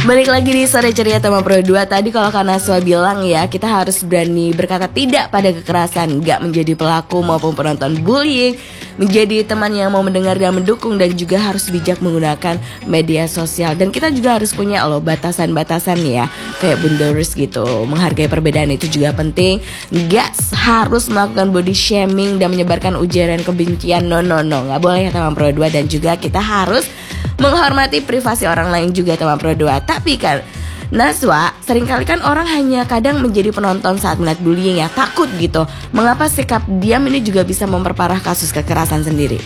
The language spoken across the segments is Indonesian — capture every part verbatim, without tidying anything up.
Balik lagi di Sore Ceria Tema Pro dua. Tadi kalau Kak Naswa bilang ya, kita harus berani berkata tidak pada kekerasan, gak menjadi pelaku maupun penonton bullying, menjadi teman yang mau mendengar dan mendukung, dan juga harus bijak menggunakan media sosial. Dan kita juga harus punya loh batasan-batasan ya, kayak boundaries gitu. Menghargai perbedaan itu juga penting. Gak harus melakukan body shaming dan menyebarkan ujaran kebencian. No no no, gak boleh ya Tema Pro dua. Dan juga kita harus menghormati privasi orang lain juga Tema Pro dua. Tapi kan Naswa, seringkali kan orang hanya kadang menjadi penonton saat melihat bullying ya, takut gitu. Mengapa sikap diam ini juga bisa memperparah kasus kekerasan sendiri?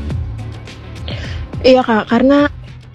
Iya Kak, karena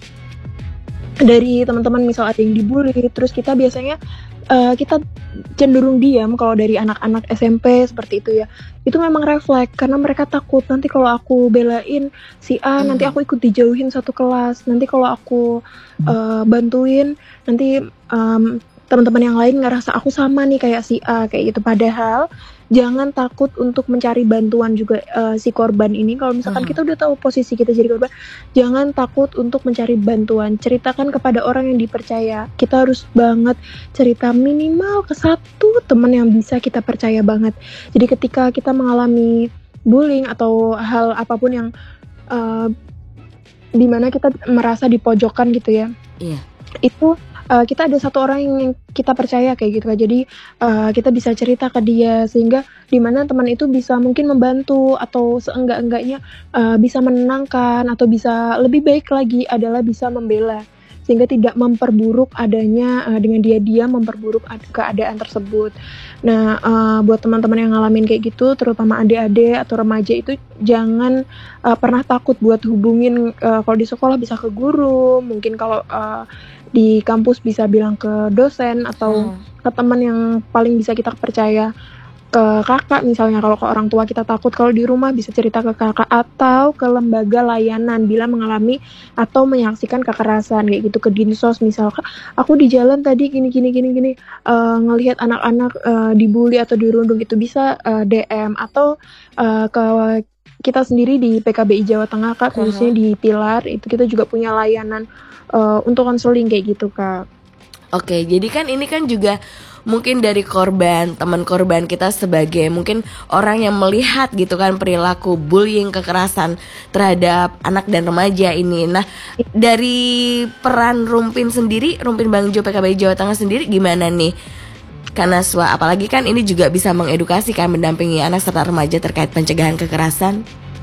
dari teman-teman misal ada yang dibully, terus kita biasanya uh, kita cenderung diam. Kalau dari anak-anak S M P seperti itu ya, itu memang refleks karena mereka takut nanti kalau aku belain si A, hmm. nanti aku ikut dijauhin satu kelas, nanti kalau aku uh, bantuin nanti um, teman-teman yang lain ngerasa aku sama nih kayak si A, kayak gitu. Padahal jangan takut untuk mencari bantuan juga uh, si korban ini. Kalau misalkan hmm. kita udah tahu posisi kita jadi korban, jangan takut untuk mencari bantuan. Ceritakan kepada orang yang dipercaya. Kita harus banget cerita minimal ke satu teman yang bisa kita percaya banget. Jadi ketika kita mengalami bullying atau hal apapun yang uh, dimana kita merasa dipojokkan gitu ya, iya. itu Uh, kita ada satu orang yang kita percaya kayak gitu kan. Jadi uh, kita bisa cerita ke dia sehingga dimana teman itu bisa mungkin membantu atau seenggak-enggaknya uh, bisa menenangkan atau bisa lebih baik lagi adalah bisa membela sehingga tidak memperburuk adanya uh, dengan dia dia memperburuk ad- keadaan tersebut. Nah uh, buat teman-teman yang ngalamin kayak gitu, terutama adik-adik atau remaja, itu jangan uh, pernah takut buat hubungin. Uh, kalau di sekolah bisa ke guru, mungkin kalau uh, di kampus bisa bilang ke dosen atau hmm. ke teman yang paling bisa kita percaya, ke kakak misalnya. Kalau ke orang tua kita takut, kalau di rumah bisa cerita ke kakak atau ke lembaga layanan bila mengalami atau menyaksikan kekerasan kayak gitu, ke dinsos misalkan. Aku di jalan tadi gini gini gini gini uh, ngelihat anak-anak uh, dibully atau dirundung, itu bisa uh, D M atau uh, ke kita sendiri di P K B I Jawa Tengah Kak, khususnya uh-huh. di Pilar itu kita juga punya layanan uh, untuk konseling kayak gitu Kak. Oke, jadi kan ini kan juga mungkin dari korban, teman korban kita sebagai mungkin orang yang melihat gitu kan perilaku bullying, kekerasan terhadap anak dan remaja ini. Nah, dari peran Rumpin sendiri, Rumpin Bangjo P K B I Jawa Tengah sendiri gimana nih? Karena Naswa, apalagi kan ini juga bisa mengedukasi kan, mendampingi anak serta remaja terkait pencegahan kekerasan.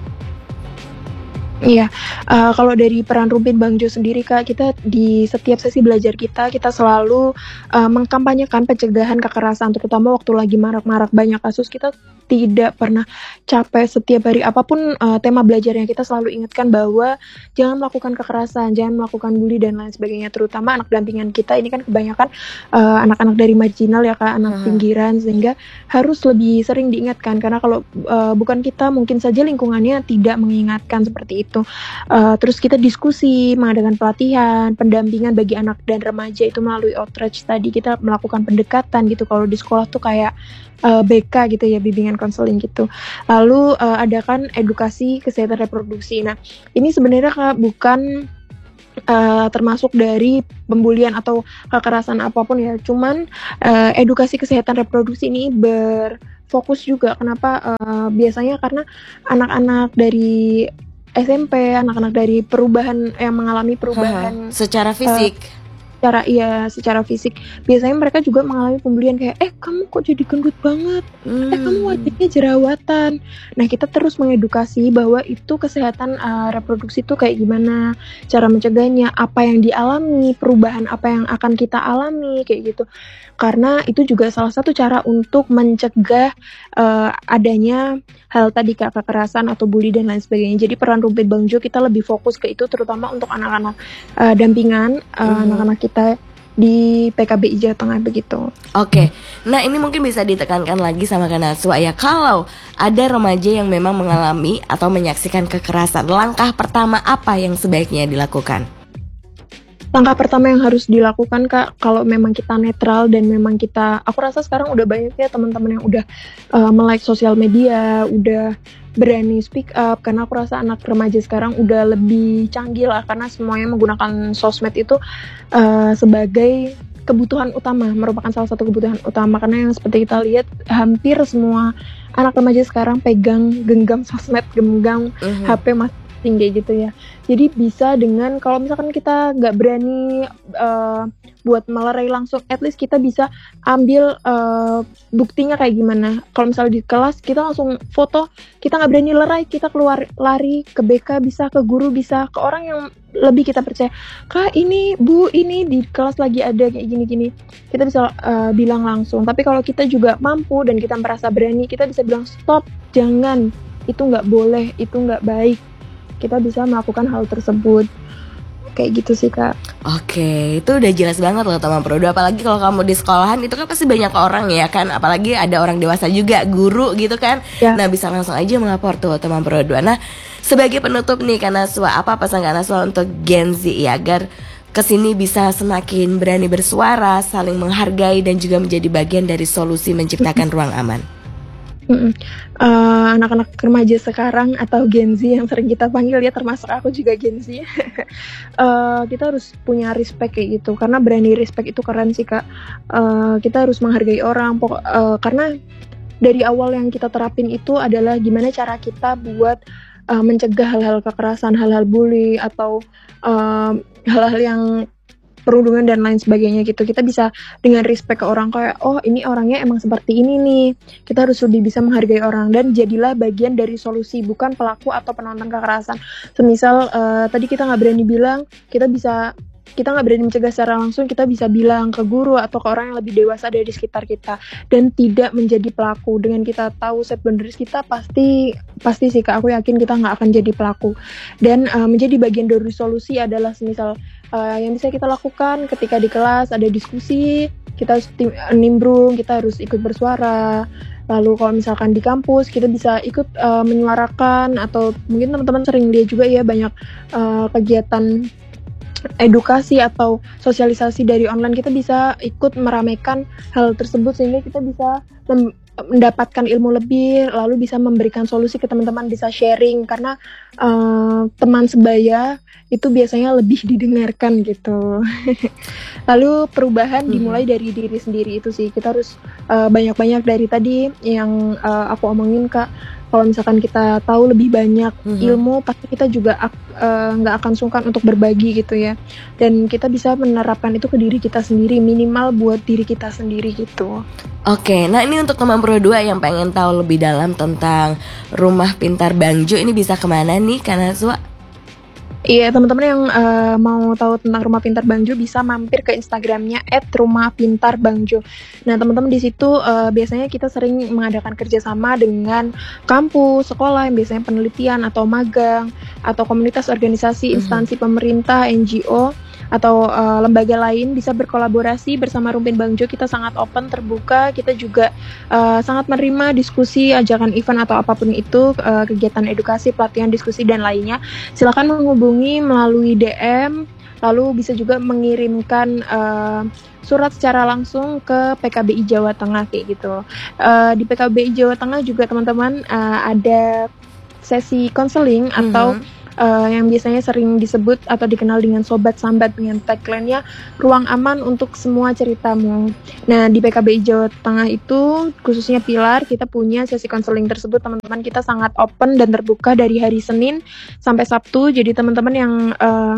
Iya, uh, kalau dari peran Rumpin Bangjo sendiri Kak, kita di setiap sesi belajar kita, kita selalu uh, mengkampanyekan pencegahan kekerasan, terutama waktu lagi marak-marak banyak kasus. Kita tidak pernah capek setiap hari apapun uh, tema belajarnya, kita selalu ingatkan bahwa jangan melakukan kekerasan, jangan melakukan bully dan lain sebagainya. Terutama anak dampingan kita ini kan kebanyakan uh, anak-anak dari marginal ya Kak, anak hmm. pinggiran, sehingga harus lebih sering diingatkan. Karena kalau uh, bukan kita, mungkin saja lingkungannya tidak mengingatkan seperti itu. Uh, terus kita diskusi, mengadakan pelatihan, pendampingan bagi anak dan remaja itu melalui outreach tadi. Kita melakukan pendekatan gitu. Kalau di sekolah tuh kayak uh, B K gitu ya, bimbingan konseling gitu. Lalu uh, adakan edukasi kesehatan reproduksi. Nah, ini sebenarnya Kak bukan Uh, termasuk dari pembulian atau kekerasan apapun ya, cuman uh, edukasi kesehatan reproduksi ini berfokus juga. Kenapa? Uh, biasanya karena anak-anak dari S M P, anak-anak dari perubahan yang mengalami perubahan ha, secara fisik, uh, secara iya secara fisik, biasanya mereka juga mengalami pembulian kayak eh kamu kok jadi gendut banget, hmm. eh kamu wajahnya jerawatan. Nah kita terus mengedukasi bahwa itu kesehatan uh, reproduksi itu kayak gimana, cara mencegahnya, apa yang dialami, perubahan apa yang akan kita alami kayak gitu. Karena itu juga salah satu cara untuk mencegah uh, adanya hal tadi Kak, kekerasan atau bully dan lain sebagainya. Jadi peran Rumpin Bangjo kita lebih fokus ke itu, terutama untuk anak-anak uh, dampingan, uh, hmm. anak-anak kita di P K B I Jawa Tengah begitu. Oke, nah ini mungkin bisa ditekankan lagi sama Kak Naswa ya, kalau ada remaja yang memang mengalami atau menyaksikan kekerasan, langkah pertama apa yang sebaiknya dilakukan? Langkah pertama yang harus dilakukan Kak, kalau memang kita netral dan memang kita, aku rasa sekarang udah banyak ya teman-teman yang udah uh, melike sosial media, udah berani speak up, karena aku rasa anak remaja sekarang udah lebih canggih lah, karena semuanya menggunakan sosmed itu uh, sebagai kebutuhan utama, merupakan salah satu kebutuhan utama, karena yang seperti kita lihat hampir semua anak remaja sekarang pegang genggam sosmed, genggam Mhm. H P masing-masing kayak gitu ya. Jadi bisa dengan kalau misalkan kita nggak berani uh, buat melerai langsung, at least kita bisa ambil uh, buktinya kayak gimana. Kalau misalnya di kelas kita langsung foto, kita nggak berani lerai, kita keluar lari ke B K, bisa ke guru, bisa ke orang yang lebih kita percaya. Kak ini bu ini di kelas lagi ada kayak gini-gini, kita bisa uh, bilang langsung. Tapi kalau kita juga mampu dan kita merasa berani, kita bisa bilang stop, jangan, itu nggak boleh, itu nggak baik. Kita bisa melakukan hal tersebut. Kayak gitu sih kak. Oke, itu udah jelas banget loh teman Prodo. Apalagi kalau kamu di sekolahan itu kan pasti banyak orang ya kan. Apalagi ada orang dewasa juga, guru gitu kan. Ya. Nah bisa langsung aja melapor tuh teman Prodo. Nah sebagai penutup nih Kak Naswa, apa pesan Kak Naswa untuk Gen Z ya, agar kesini bisa semakin berani bersuara, saling menghargai dan juga menjadi bagian dari solusi menciptakan ruang aman. Mm-mm. Uh, anak-anak remaja sekarang atau Gen Z yang sering kita panggil ya, termasuk aku juga Gen Z. uh, kita harus punya respect kayak gitu, karena berani respect itu keren sih kak. Uh, kita harus menghargai orang, pokok, uh, karena dari awal yang kita terapin itu adalah gimana cara kita buat uh, mencegah hal-hal kekerasan, hal-hal bully atau uh, hal-hal yang perundungan dan lain sebagainya gitu. Kita bisa dengan respect ke orang, kayak oh ini orangnya emang seperti ini nih, kita harus lebih bisa menghargai orang dan jadilah bagian dari solusi, bukan pelaku atau penonton kekerasan. Semisal uh, tadi kita nggak berani bilang, kita bisa kita nggak berani mencegah secara langsung, kita bisa bilang ke guru atau ke orang yang lebih dewasa dari di sekitar kita, dan tidak menjadi pelaku. Dengan kita tahu set boundaries kita, pasti pasti sih kak, aku yakin kita nggak akan jadi pelaku. Dan uh, menjadi bagian dari solusi adalah semisal uh, yang bisa kita lakukan ketika di kelas ada diskusi, kita harus tim, nimbrung, kita harus ikut bersuara. Lalu kalau misalkan di kampus kita bisa ikut uh, menyuarakan, atau mungkin teman-teman sering lihat juga ya banyak uh, kegiatan edukasi atau sosialisasi dari online, kita bisa ikut meramaikan hal tersebut sehingga kita bisa mem- mendapatkan ilmu lebih, lalu bisa memberikan solusi ke teman-teman, bisa sharing, karena uh, teman sebaya itu biasanya lebih didengarkan gitu. Lalu perubahan mm-hmm. dimulai dari diri sendiri itu sih, kita harus uh, banyak-banyak dari tadi yang uh, aku omongin kak. Kalau misalkan kita tahu lebih banyak mm-hmm. ilmu, pasti kita juga nggak uh, akan sungkan untuk berbagi gitu ya. Dan kita bisa menerapkan itu ke diri kita sendiri, minimal buat diri kita sendiri gitu. Oke, nah ini untuk teman Pro dua yang pengen tahu lebih dalam tentang Rumah Pintar Bang Jo, ini bisa kemana nih Kak Naswa? Iya, teman-teman yang uh, mau tahu tentang Rumah Pintar Bang Jo bisa mampir ke Instagramnya et rumah pintar bang jo. Nah, teman-teman di situ uh, biasanya kita sering mengadakan kerjasama dengan kampus, sekolah yang biasanya penelitian atau magang, atau komunitas, organisasi, instansi mm-hmm. pemerintah, N G O, atau uh, lembaga lain bisa berkolaborasi bersama Rumpin Bang Jo. Kita sangat open, terbuka. Kita juga uh, sangat menerima diskusi, ajakan event atau apapun itu, uh, kegiatan edukasi, pelatihan, diskusi dan lainnya. Silakan menghubungi melalui D M, lalu bisa juga mengirimkan uh, surat secara langsung ke P K B I Jawa Tengah kayak gitu. Uh, di P K B I Jawa Tengah juga teman-teman uh, ada sesi konseling mm-hmm. atau Uh, yang biasanya sering disebut atau dikenal dengan Sobat Sambat, dengan tagline-nya ruang aman untuk semua ceritamu. Nah, di P K B I Jawa Tengah itu khususnya Pilar, kita punya sesi konseling tersebut. Teman-teman kita sangat open dan terbuka dari hari Senin sampai Sabtu. Jadi teman-teman yang uh,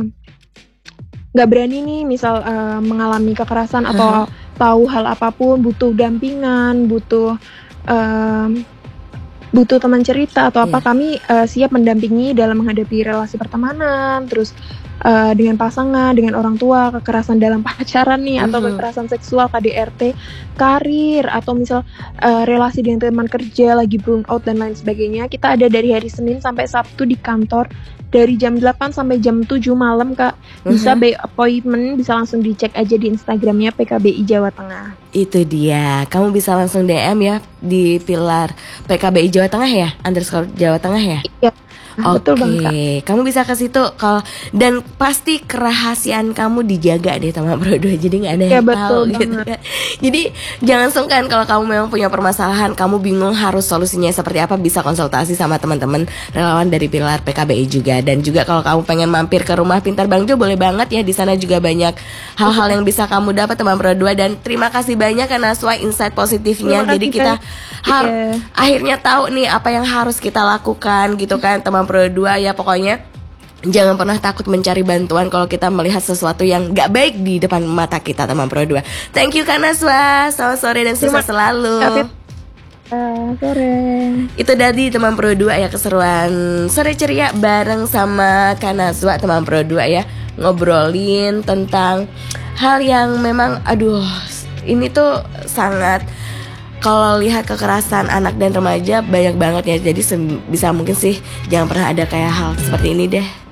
gak berani nih misal uh, mengalami kekerasan atau uh-huh. tahu hal apapun, butuh dampingan, butuh uh, butuh teman cerita atau apa, yeah. kami uh, siap mendampingi dalam menghadapi relasi pertemanan, terus uh, dengan pasangan, dengan orang tua, kekerasan dalam pacaran nih, mm-hmm. atau kekerasan seksual, K D R T, karir, atau misal uh, relasi dengan teman kerja, lagi burn out dan lain sebagainya. Kita ada dari hari Senin sampai Sabtu di kantor, dari jam delapan sampai jam tujuh malam kak. Bisa mm-hmm. by appointment, bisa langsung dicek aja di Instagramnya P K B I Jawa Tengah. Itu dia, kamu bisa langsung D M ya di Pilar P K B I Jawa Tengah ya, underscore Jawa Tengah ya. Iya. Nah, betul banget, Kak. Oke, kamu bisa ke situ kalau dan pasti kerahasiaan kamu dijaga deh sama berdua, jadi nggak ada Ya, yang betul tahu gitu banget. kan. Jadi jangan sungkan kalau kamu memang punya permasalahan, kamu bingung harus solusinya seperti apa, bisa konsultasi sama teman-teman relawan dari Pilar P K B I juga. Dan juga kalau kamu pengen mampir ke rumah Pintar Bang Jo, boleh banget ya, di sana juga banyak hal-hal yang bisa kamu dapat teman berdua. Dan terima kasih banyak karena sesuai insight positifnya. Terima Jadi kasih, kita Kak. har Iya. akhirnya tahu nih apa yang harus kita lakukan gitu kan teman berdua ya. Pokoknya jangan pernah takut mencari bantuan kalau kita melihat sesuatu yang gak baik di depan mata kita teman berdua. Thank you Kak Naswa, selamat sore dan sukses selalu. Kak, uh, sore. Itu tadi teman Pro dua ya, keseruan sore ceria bareng sama Kanazwa teman Pro dua ya, ngobrolin tentang hal yang memang aduh ini tuh sangat, kalau lihat kekerasan anak dan remaja banyak banget ya. Jadi bisa mungkin sih jangan pernah ada kayak hal seperti ini deh.